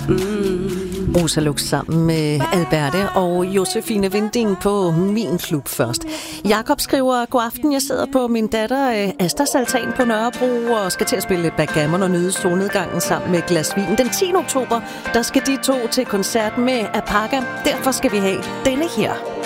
Rosa Lux sammen med Alberte og Josefine Winding på Min Klub først. Jakob skriver: God aften, jeg sidder på min datter Astas altan på Nørrebro og skal til at spille backgammon og nyde solnedgangen sammen med et glas vin. Den 10. oktober, der skal de to til koncert med Apaga. Derfor skal vi have denne her.